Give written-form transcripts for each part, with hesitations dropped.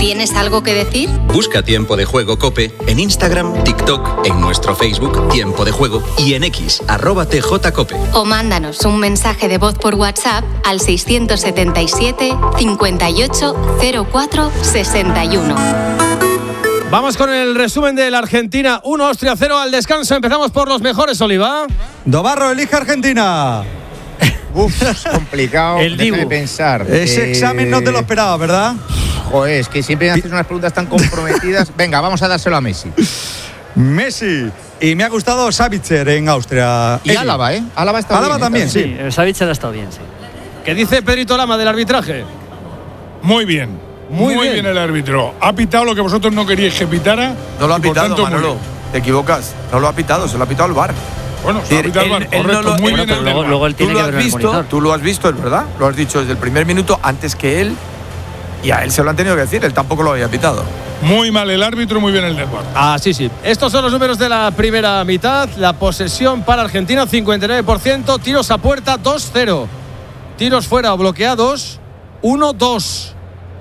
¿Tienes algo que decir? Busca Tiempo de Juego COPE en Instagram, TikTok, en nuestro Facebook Tiempo de Juego y en X, @TJCOPE. O mándanos un mensaje de voz por WhatsApp al 677 58 04 61. Vamos con el resumen de la Argentina 1, Austria 0 al descanso. Empezamos por los mejores, Oliva. Dobarro elige Argentina. Es complicado de pensar. Ese examen no te lo esperaba, ¿verdad? Joder, es que siempre haces unas preguntas tan comprometidas. Venga, vamos a dárselo a Messi. Messi. Y me ha gustado Savitzer en Austria. Y Álava, ¿eh? Álava está bien. Álava también, sí. Savitzer ha estado bien, sí. ¿Qué dice Pedrito Lama del arbitraje? Muy bien. Muy bien el árbitro. Ha pitado lo que vosotros no queríais que pitara. No lo ha pitado, Manolo. Te equivocas. No lo ha pitado, se lo ha pitado el VAR. Bueno, se lo ha pitado el VAR. Correcto, muy bien el VAR. Luego él tiene que ver el monitor. Tú lo has visto, es verdad. Lo has dicho desde el primer minuto antes que él. Y a él se lo han tenido que decir. Él tampoco lo había pitado. Muy mal el árbitro, muy bien el del VAR. Ah, sí. Estos son los números de la primera mitad. La posesión para Argentina, 59%. Tiros a puerta, 2-0. Tiros fuera o bloqueados, 1-2.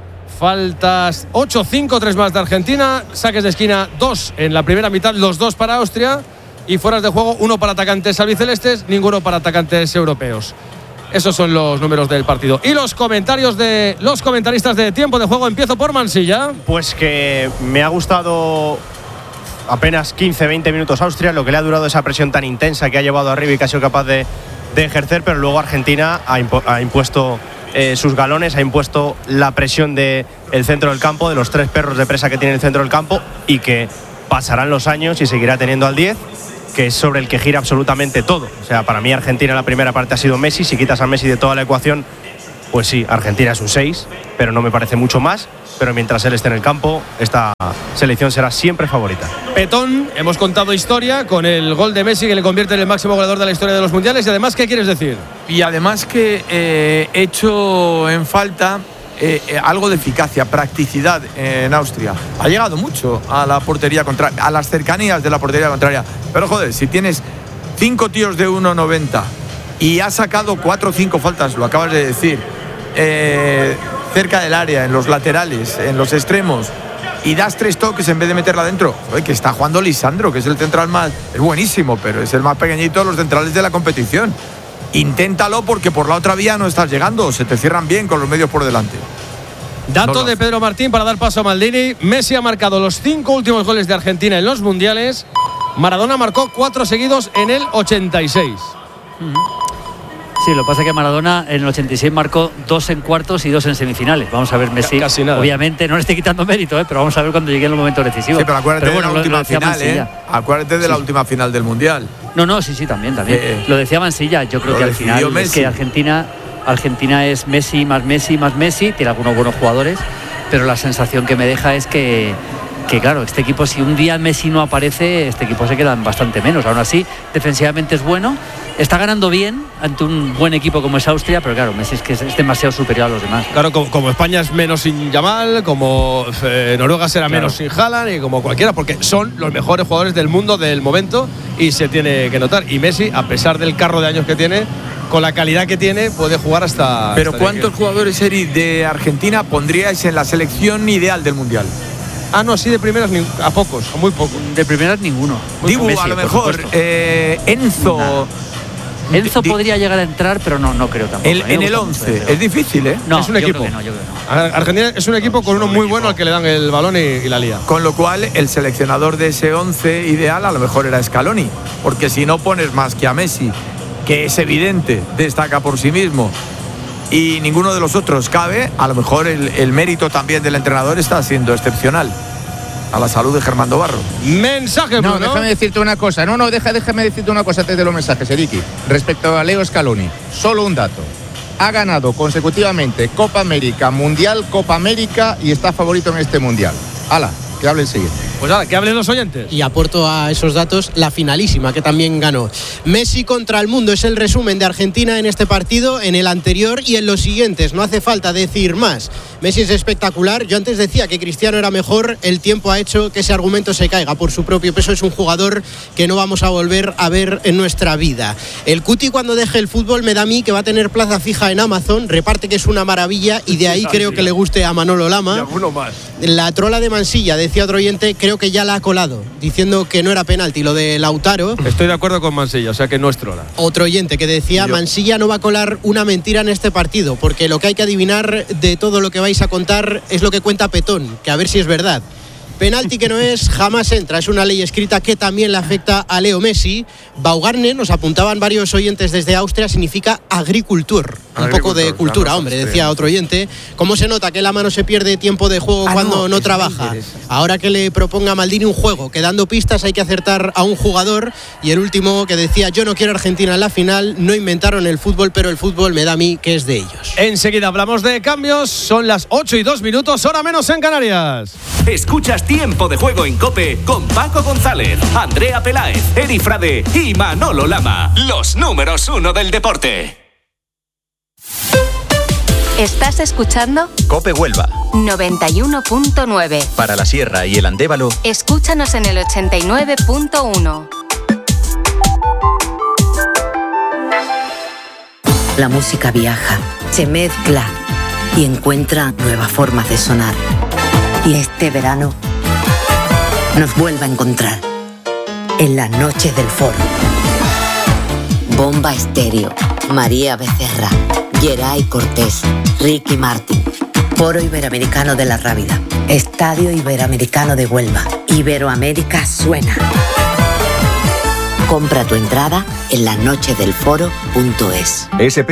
Faltas 8-5, 3 más de Argentina. Saques de esquina, 2 en la primera mitad, los 2 para Austria. Y fueras de juego, 1 para atacantes albicelestes, ninguno para atacantes europeos. Esos son los números del partido. Y los comentarios de los comentaristas de Tiempo de Juego. Empiezo por Mansilla. Pues que me ha gustado apenas 15-20 minutos Austria, lo que le ha durado esa presión tan intensa que ha llevado arriba y que ha sido capaz de ejercer, pero luego Argentina ha impuesto sus galones, ha impuesto la presión del centro del campo, de los 3 perros de presa que tiene el centro del campo, y que pasarán los años y seguirá teniendo al 10, que es sobre el que gira absolutamente todo. O sea, para mí Argentina en la primera parte ha sido Messi. Si quitas a Messi de toda la ecuación, pues sí, Argentina es un 6, pero no me parece mucho más. Pero mientras él esté en el campo, esta selección será siempre favorita. Petón, hemos contado historia con el gol de Messi que le convierte en el máximo goleador de la historia de los mundiales. Y además, ¿qué quieres decir? Y además que he hecho en falta algo de eficacia, practicidad en Austria. Ha llegado mucho a la portería contraria, a las cercanías de la portería contraria. Pero joder, si tienes 5 tíos de 1,90 y has sacado 4 o 5 faltas, lo acabas de decir, cerca del área, en los laterales, en los extremos, y das 3 toques en vez de meterla adentro. Oye, que está jugando Lisandro, que es el central más... Es buenísimo, pero es el más pequeñito de los centrales de la competición. Inténtalo, porque por la otra vía no estás llegando. Se te cierran bien con los medios por delante. Dato de Pedro Martín para dar paso a Maldini. Messi ha marcado los 5 últimos goles de Argentina en los mundiales. Maradona marcó 4 seguidos en el 86. Sí, lo que pasa es que Maradona en el 86 marcó 2 en cuartos y 2 en semifinales. Vamos a ver, Messi, casi nada. Obviamente no le estoy quitando mérito, pero vamos a ver cuando llegue el momento decisivo. Sí, pero acuérdate de la última final, Acuérdate de la última final del Mundial. No, sí, también. Lo decía Mansilla. Yo creo que al final es que Argentina es Messi, tiene algunos buenos jugadores, pero la sensación que me deja es que claro, este equipo, si un día Messi no aparece, este equipo se queda bastante menos. Aún así, defensivamente es bueno, está ganando bien ante un buen equipo como es Austria, pero claro, Messi es que es demasiado superior a los demás. Claro, como España es menos sin Yamal, como Noruega será menos sin Haaland, y como cualquiera, porque son los mejores jugadores del mundo del momento y se tiene que notar. Y Messi, a pesar del carro de años que tiene, con la calidad que tiene, puede jugar hasta... Pero ¿cuántos jugadores, Eri, de Argentina pondríais en la selección ideal del Mundial? Ah, no, sí, de primeras a pocos, a muy pocos. De primeras ninguno. Dibu, Messi, a lo mejor. Enzo. Nada. Enzo podría llegar a entrar, pero no creo tampoco. En el 11. Es difícil, ¿eh? No, es un equipo. Yo creo que no. Argentina es un equipo con uno muy bueno al que le dan el balón y la lía. Con lo cual, el seleccionador de ese 11 ideal a lo mejor era Scaloni. Porque si no pones más que a Messi, que es evidente, destaca por sí mismo, y ninguno de los otros cabe, a lo mejor el mérito también del entrenador está siendo excepcional. A la salud de Germán Dobarro. Mensaje, Bruno. No, déjame decirte una cosa. Déjame decirte una cosa antes de los mensajes, Eriki. Respecto a Leo Scaloni, solo un dato. Ha ganado consecutivamente Copa América, Mundial, Copa América y está favorito en este Mundial. ¡Hala! Que hable el siguiente. Pues ahora, que hablen los oyentes. Y aporto a esos datos la finalísima, que también ganó. Messi contra el mundo es el resumen de Argentina en este partido, en el anterior y en los siguientes. No hace falta decir más. Messi es espectacular. Yo antes decía que Cristiano era mejor. El tiempo ha hecho que ese argumento se caiga. Por su propio peso es un jugador que no vamos a volver a ver en nuestra vida. El Cuti, cuando deje el fútbol, me da a mí que va a tener plaza fija en Amazon. Reparte, que es una maravilla, y de ahí creo que le guste a Manolo Lama. La trola de Mansilla, decía otro oyente, creo que ya la ha colado, diciendo que no era penalti lo de Lautaro. Estoy de acuerdo con Mansilla, o sea que no es trola. Otro oyente que decía, Mansilla no va a colar una mentira en este partido, porque lo que hay que adivinar de todo lo que vais a contar es lo que cuenta Petón, que a ver si es verdad. Penalti que no es, jamás entra. Es una ley escrita que también le afecta a Leo Messi. Baugarne, nos apuntaban varios oyentes desde Austria, significa agricultor. Un poco de cultura, hombre, decía otro oyente. ¿Cómo se nota que Lama no se pierde tiempo de juego cuando no trabaja? Ahora que le proponga a Maldini un juego, que dando pistas hay que acertar a un jugador. Y el último que decía, yo no quiero Argentina en la final, no inventaron el fútbol, pero el fútbol me da a mí que es de ellos. Enseguida hablamos de cambios, son las 8:02, hora menos en Canarias. Escuchas Tiempo de Juego en COPE con Paco González, Andrea Peláez, Eri Frade y Manolo Lama. Los números 1 del deporte. ¿Estás escuchando? COPE Huelva 91.9. Para la Sierra y el Andévalo, escúchanos en el 89.1. La música viaja, se mezcla y encuentra nuevas formas de sonar. Y este verano nos vuelve a encontrar en las noches del Foro. Bomba Estéreo, María Becerra, Geray Cortés, Ricky Martin, Foro Iberoamericano de la Rábida, Estadio Iberoamericano de Huelva, Iberoamérica suena. Compra tu entrada en lasnochesdelforo.es.